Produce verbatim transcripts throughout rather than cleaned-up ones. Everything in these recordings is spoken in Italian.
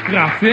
Grazie.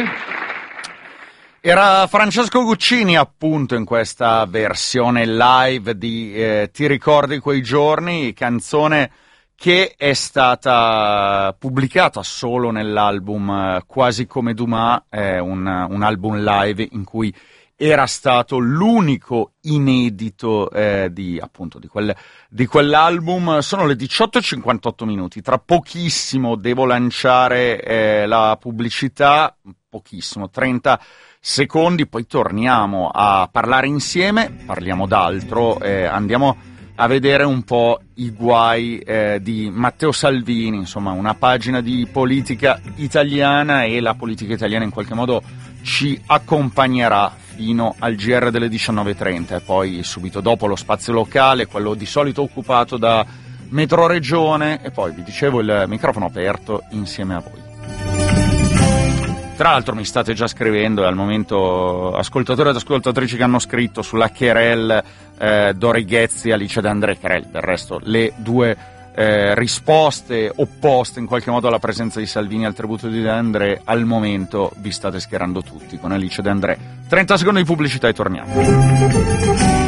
Era Francesco Guccini appunto in questa versione live di eh, Ti ricordi quei giorni, canzone che è stata pubblicata solo nell'album eh, Quasi come Dumas, eh, un, un album live in cui era stato l'unico inedito eh, di appunto di, quel, di quell'album. Sono le diciotto e cinquantotto minuti, tra pochissimo devo lanciare eh, la pubblicità, pochissimo, trenta secondi, poi torniamo a parlare insieme, parliamo d'altro, eh, andiamo a vedere un po' i guai eh, di Matteo Salvini, insomma una pagina di politica italiana, e la politica italiana in qualche modo ci accompagnerà fino al G R delle diciannove e trenta e poi subito dopo lo spazio locale, quello di solito occupato da Metro Regione, e poi vi dicevo il microfono aperto insieme a voi. Tra l'altro mi state già scrivendo, e al momento ascoltatori ed ascoltatrici che hanno scritto sulla querel eh, Dorighezzi, Alice De André, querel del resto le due eh, risposte opposte in qualche modo alla presenza di Salvini al tributo di De André, al momento vi state schierando tutti con Alice De André. trenta secondi di pubblicità e torniamo.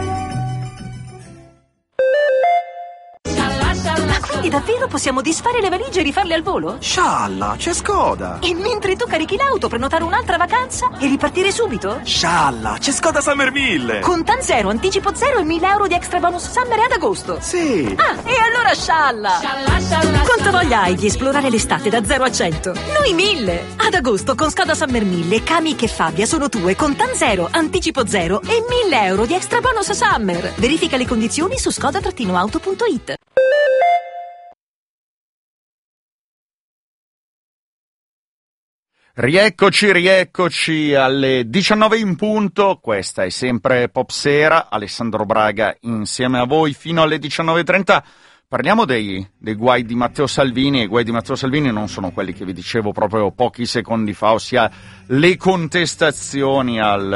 E davvero possiamo disfare le valigie e rifarle al volo? Scialla, c'è Skoda! E mentre tu carichi l'auto, prenotare un'altra vacanza e ripartire subito? Scialla, c'è Skoda Summerville! Con T A N zero, anticipo zero e mille euro di extra bonus summer ad agosto. Sì! Ah, e allora scialla! Scialla, scialla! Quanta voglia hai di esplorare l'estate da zero a cento? Noi mille! Ad agosto con Skoda Summer mille, Kamiq e Fabia sono tue con T A N zero, anticipo zero e mille euro di extra bonus summer. Verifica le condizioni su skoda auto punto it. Rieccoci, rieccoci alle diciannove in punto, questa è sempre Popsera, Alessandro Braga insieme a voi fino alle diciannove e trenta. Parliamo dei, dei guai di Matteo Salvini, e i guai di Matteo Salvini non sono quelli che vi dicevo proprio pochi secondi fa, ossia le contestazioni al,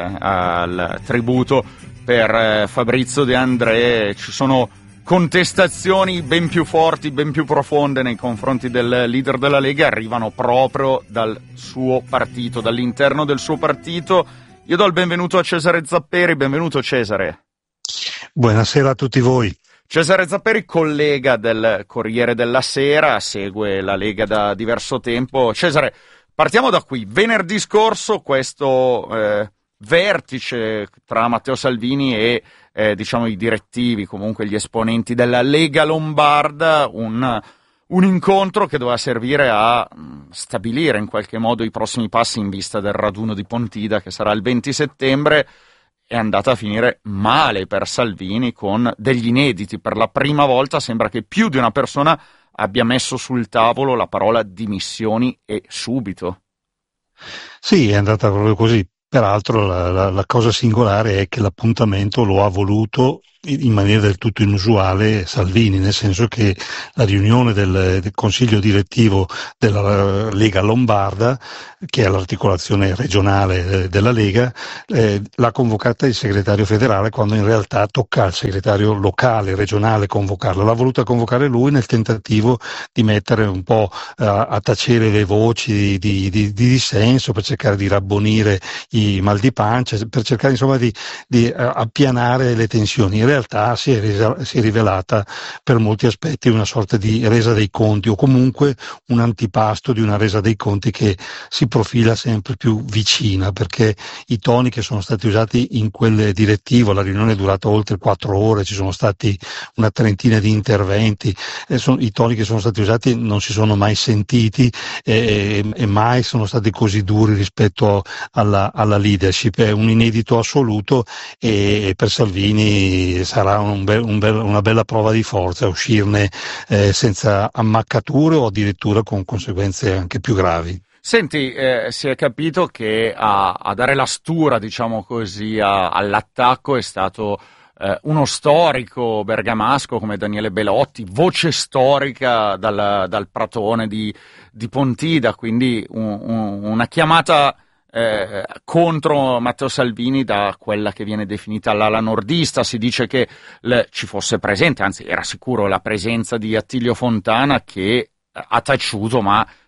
al tributo per Fabrizio De André. Ci sono contestazioni ben più forti, ben più profonde nei confronti del leader della Lega, arrivano proprio dal suo partito, dall'interno del suo partito. Io do il benvenuto a Cesare Zapperi. Benvenuto Cesare. Buonasera a tutti voi. Cesare Zapperi, collega del Corriere della Sera, segue la Lega da diverso tempo. Cesare, partiamo da qui. Venerdì scorso questo eh, vertice tra Matteo Salvini e eh, diciamo i direttivi, comunque gli esponenti della Lega Lombarda, un, un incontro che doveva servire a mh, stabilire in qualche modo i prossimi passi in vista del raduno di Pontida che sarà il venti settembre. È andata a finire male per Salvini con degli inediti. Per la prima volta sembra che più di una persona abbia messo sul tavolo la parola dimissioni e subito. Sì, è andata proprio così. Peraltro la, la, la cosa singolare è che l'appuntamento lo ha voluto in maniera del tutto inusuale Salvini, nel senso che la riunione del, del Consiglio direttivo della Lega Lombarda, che è l'articolazione regionale della Lega, eh, l'ha convocata il segretario federale, quando in realtà tocca al segretario locale, regionale convocarla. L'ha voluta convocare lui nel tentativo di mettere un po' eh, a tacere le voci di, di, di dissenso, per cercare di rabbonire i mal di pancia, per cercare insomma di, di uh, appianare le tensioni. In realtà si è, resa, si è rivelata per molti aspetti una sorta di resa dei conti, o comunque un antipasto di una resa dei conti che si profila sempre più vicina, perché i toni che sono stati usati in quel direttivo, la riunione è durata oltre quattro ore, ci sono stati una trentina di interventi, e sono, i toni che sono stati usati non si sono mai sentiti e, e mai sono stati così duri rispetto alla, alla leadership. È un inedito assoluto, e per Salvini sarà un be- un be- una bella prova di forza uscirne eh, senza ammaccature o addirittura con conseguenze anche più gravi. Senti, eh, si è capito che a, a dare la stura, diciamo così, a, all'attacco è stato eh, uno storico bergamasco come Daniele Belotti, voce storica dal, dal pratone di, di Pontida, quindi un, un, una chiamata Eh, contro Matteo Salvini da quella che viene definita l'ala nordista. Si dice che le, ci fosse presente, anzi era sicuro, la presenza di Attilio Fontana, che ha taciuto ma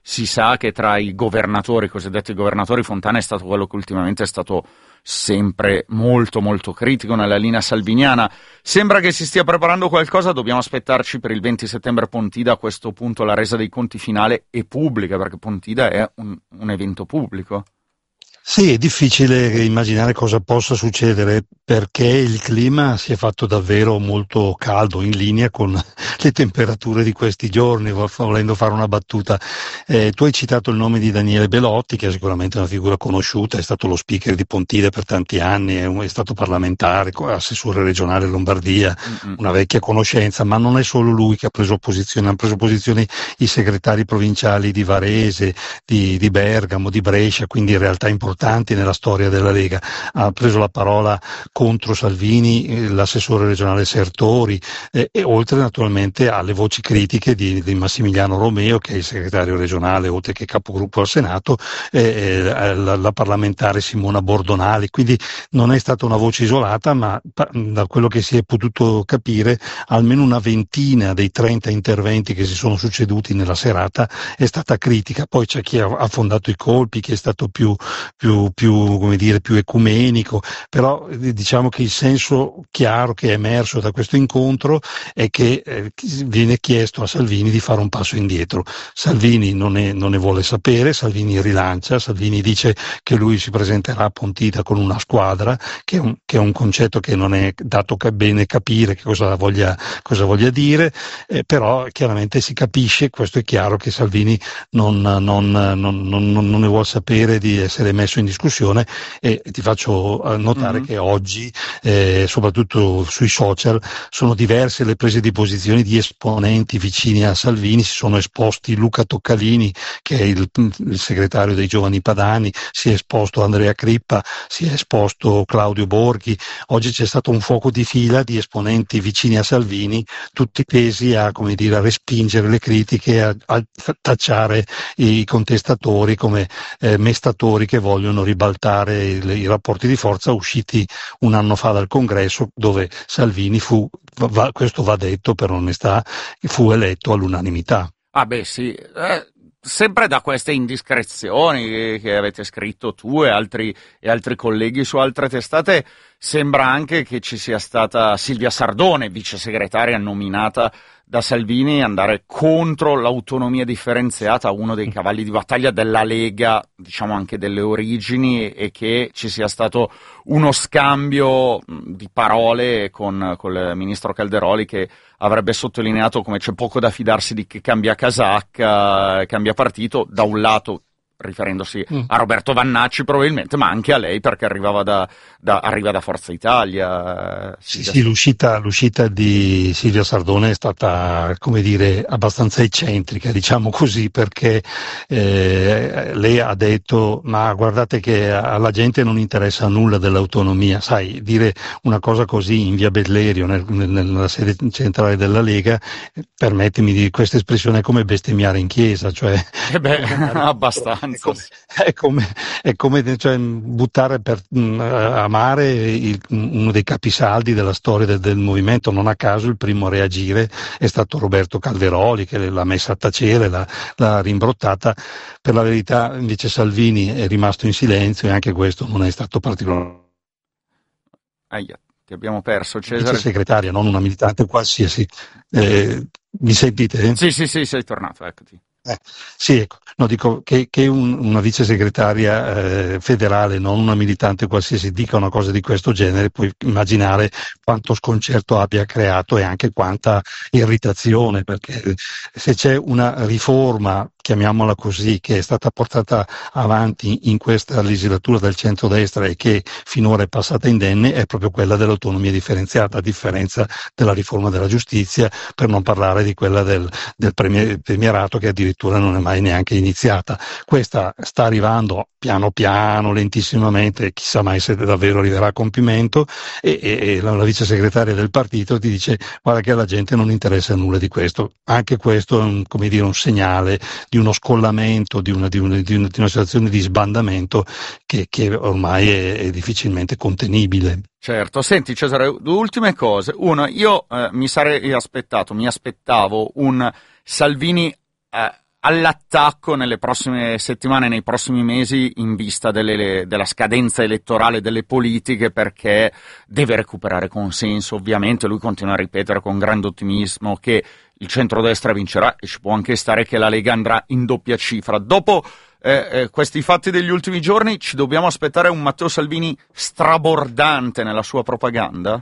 si sa che tra i governatori, i cosiddetti governatori, Fontana è stato quello che ultimamente è stato sempre molto molto critico nella linea salviniana. Sembra che si stia preparando qualcosa, dobbiamo aspettarci per il venti settembre Pontida. A questo punto la resa dei conti finale è pubblica, perché Pontida è un, un evento pubblico. Sì, è difficile immaginare cosa possa succedere perché il clima si è fatto davvero molto caldo, in linea con le temperature di questi giorni, volendo fare una battuta. Eh, tu hai citato il nome di Daniele Belotti, che è sicuramente una figura conosciuta, è stato lo speaker di Pontida per tanti anni, è, un, è stato parlamentare, assessore regionale Lombardia, mm-hmm. una vecchia conoscenza, ma non è solo lui che ha preso posizione, hanno preso posizione i segretari provinciali di Varese, di, di Bergamo, di Brescia, quindi in realtà importanti nella storia della Lega. Ha preso la parola contro Salvini eh, l'assessore regionale Sertori eh, e oltre naturalmente alle voci critiche di, di Massimiliano Romeo, che è il segretario regionale oltre che capogruppo al Senato, eh, la, la parlamentare Simona Bordonali, quindi non è stata una voce isolata, ma pa- da quello che si è potuto capire almeno una ventina dei trenta interventi che si sono succeduti nella serata è stata critica. Poi c'è chi ha affondato i colpi, chi è stato più più, più, come dire, più ecumenico, però diciamo che il senso chiaro che è emerso da questo incontro è che eh, viene chiesto a Salvini di fare un passo indietro. Salvini non ne, non ne vuole sapere, Salvini rilancia, Salvini dice che lui si presenterà a Pontida con una squadra, che è un, che è un concetto che non è dato bene capire che cosa voglia, cosa voglia dire, eh, però chiaramente si capisce, questo è chiaro, che Salvini non, non, non, non, non ne vuole sapere di essere messo in discussione e ti faccio notare mm-hmm. che oggi eh, soprattutto sui social sono diverse le prese di posizione di esponenti vicini a Salvini. Si sono esposti Luca Toccalini, che è il, il segretario dei Giovani Padani, si è esposto Andrea Crippa, si è esposto Claudio Borghi. Oggi c'è stato un fuoco di fila di esponenti vicini a Salvini, tutti tesi a, come dire, a respingere le critiche, a, a tacciare i contestatori come eh, mestatori che vogliono ribaltare il, i rapporti di forza usciti un anno fa dal Congresso, dove Salvini fu, va, questo va detto per onestà, fu eletto all'unanimità. Ah beh sì, eh, sempre da queste indiscrezioni che, che avete scritto tu e altri, e altri colleghi su altre testate, sembra anche che ci sia stata Silvia Sardone, vice segretaria nominata da Salvini, andare contro l'autonomia differenziata, uno dei cavalli di battaglia della Lega, diciamo anche delle origini, e che ci sia stato uno scambio di parole con, con il ministro Calderoli, che avrebbe sottolineato come c'è poco da fidarsi di chi cambia casacca, cambia partito, da un lato riferendosi mm. a Roberto Vannacci probabilmente, ma anche a lei perché arrivava da, da, arriva da Forza Italia. Sì, sì, l'uscita, l'uscita di Silvia Sardone è stata, come dire, abbastanza eccentrica, diciamo così, perché eh, lei ha detto: ma guardate che alla gente non interessa nulla dell'autonomia. Sai, dire una cosa così in via Bellerio, nel, nella sede centrale della Lega, permettimi di questa espressione, è come bestemmiare in chiesa, cioè eh beh, abbastanza. È come, è come, è come cioè, buttare per mh, amare il, uno dei capisaldi della storia del, del movimento. Non a caso il primo a reagire è stato Roberto Calderoli, che l'ha messa a tacere, l'ha, l'ha rimbrottata. Per la verità invece Salvini è rimasto in silenzio e anche questo non è stato particolare. Aia, ti abbiamo perso, Cesare. Vice segretaria, non una militante qualsiasi. Eh, mi sentite? Sì, sì, sì, sei tornato, eccoti. Eh, sì, ecco, no, dico che, che un, una vice segretaria eh, federale, non una militante qualsiasi, dica una cosa di questo genere, puoi immaginare quanto sconcerto abbia creato e anche quanta irritazione, perché se c'è una riforma, chiamiamola così, che è stata portata avanti in questa legislatura del centrodestra e che finora è passata indenne, è proprio quella dell'autonomia differenziata, a differenza della riforma della giustizia, per non parlare di quella del, del premier, premierato, che addirittura non è mai neanche iniziata. Questa sta arrivando piano piano, lentissimamente, chissà mai se davvero arriverà a compimento, e, e, e la, la vice segretaria del partito ti dice: guarda che alla gente non interessa nulla di questo. Anche questo è un, come dire, un segnale di uno scollamento, di una, di una, di una, di una situazione di sbandamento che, che ormai è, è difficilmente contenibile. Certo, senti Cesare, due ultime cose. Una, io eh, mi sarei aspettato, mi aspettavo un Salvini eh, all'attacco nelle prossime settimane, nei prossimi mesi, in vista delle, della scadenza elettorale delle politiche, perché deve recuperare consenso. Ovviamente lui continua a ripetere con grande ottimismo che il centrodestra vincerà, e ci può anche stare che la Lega andrà in doppia cifra. Dopo eh, eh, questi fatti degli ultimi giorni, ci dobbiamo aspettare un Matteo Salvini strabordante nella sua propaganda?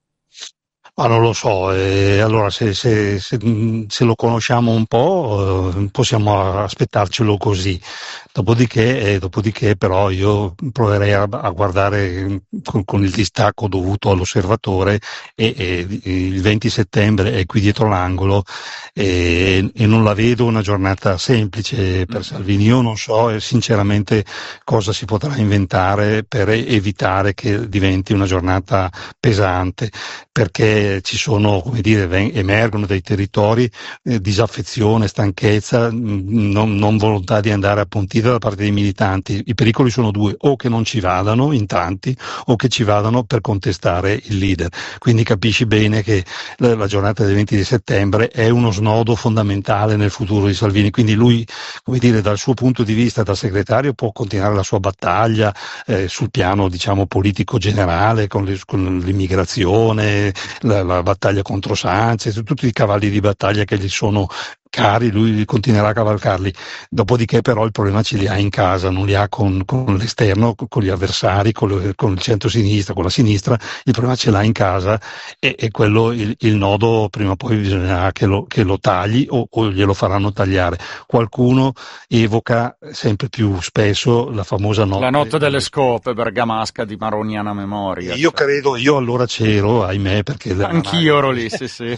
Ma non lo so, eh, allora se, se, se, se lo conosciamo un po' eh, possiamo aspettarcelo così, dopodiché, eh, dopodiché però io proverei a, a guardare con, con il distacco dovuto all'osservatore e, e il venti settembre è qui dietro l'angolo e, e non la vedo una giornata semplice per Salvini. Io non so eh, sinceramente cosa si potrà inventare per evitare che diventi una giornata pesante, perché ci sono, come dire, emergono dai territori eh, disaffezione, stanchezza, mh, non, non volontà di andare a Pontida da parte dei militanti. I pericoli sono due: o che non ci vadano in tanti, o che ci vadano per contestare il leader. Quindi capisci bene che la, la giornata del venti di settembre è uno snodo fondamentale nel futuro di Salvini. Quindi lui, come dire, dal suo punto di vista da segretario può continuare la sua battaglia eh, sul piano, diciamo, politico generale, con, le, con l'immigrazione, la, la battaglia contro Sanchez, tutti i cavalli di battaglia che gli sono cari, lui continuerà a cavalcarli. Dopodiché però il problema ce li ha in casa, non li ha con, con l'esterno, con gli avversari, con, le, con il centro-sinistra, con la sinistra. Il problema ce l'ha in casa e, e quello il, il nodo prima o poi bisognerà che lo, che lo tagli o, o glielo faranno tagliare. Qualcuno evoca sempre più spesso la famosa notte, la notte delle scope bergamasca di Maroniana memoria. Io cioè. credo, io allora c'ero, ahimè, perché anch'io ero lì, sì sì.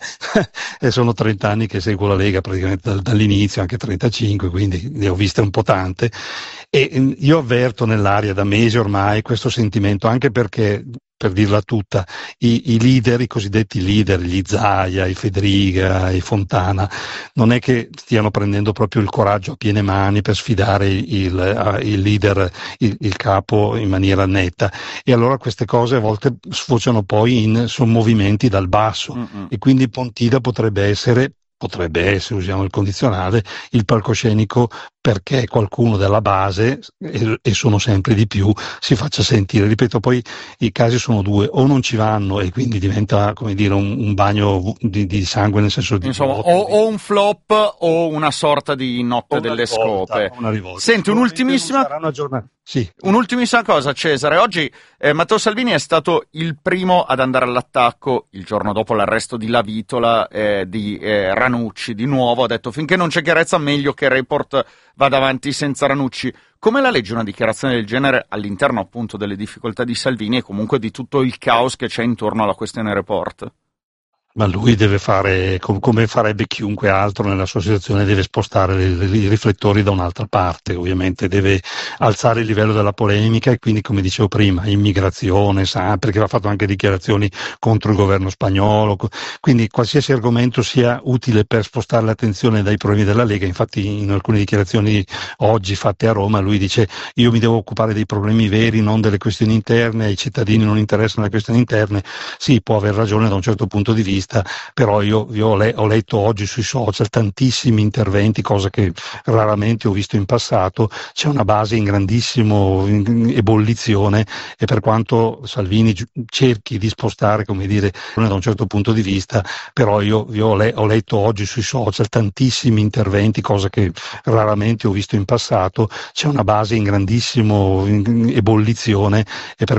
E sono trent'anni che seguo la Lega praticamente dall'inizio, anche trentacinque, quindi ne ho viste un po' tante, e io avverto nell'aria da mesi ormai questo sentimento, anche perché, per dirla tutta, i, i leader, i cosiddetti leader, gli Zaia, i Federica, i Fontana, non è che stiano prendendo proprio il coraggio a piene mani per sfidare il, il leader, il, il capo in maniera netta, e allora queste cose a volte sfociano poi in sommovimenti dal basso. Mm-mm. E quindi Pontida potrebbe essere potrebbe essere, usiamo il condizionale, il palcoscenico perché qualcuno della base, e, e sono sempre di più, si faccia sentire. Ripeto, poi i casi sono due: o non ci vanno e quindi diventa, come dire, un, un bagno di, di sangue, nel senso di insomma, o, o un flop o una sorta di notte delle rivolta, scope. Una rivolta. Senti, un'ultimissima sarà una giornata. Sì. Un'ultimissima cosa, Cesare. Oggi eh, Matteo Salvini è stato il primo ad andare all'attacco il giorno dopo l'arresto di Lavitola, eh, di eh, Ranucci. Di nuovo ha detto: finché non c'è chiarezza, meglio che Report vada avanti senza Ranucci. Come la legge una dichiarazione del genere all'interno appunto delle difficoltà di Salvini e comunque di tutto il caos che c'è intorno alla questione Report? Ma lui deve fare, come farebbe chiunque altro nella sua situazione, deve spostare i riflettori da un'altra parte. Ovviamente deve alzare il livello della polemica, e quindi, come dicevo prima, immigrazione, sa, perché ha fatto anche dichiarazioni contro il governo spagnolo, quindi qualsiasi argomento sia utile per spostare l'attenzione dai problemi della Lega. Infatti in alcune dichiarazioni oggi fatte a Roma lui dice: io mi devo occupare dei problemi veri, non delle questioni interne, ai cittadini non interessano le questioni interne. Sì, può aver ragione da un certo punto di vista, però io, io ho, le, ho letto oggi sui social tantissimi interventi, cosa che raramente ho visto in passato. C'è una base in grandissimo in ebollizione, e per quanto Salvini cerchi di spostare, come dire, da un certo punto di vista, però io, io ho, le, ho letto oggi sui social tantissimi interventi, cosa che raramente ho visto in passato. C'è una base in grandissimo in ebollizione, e per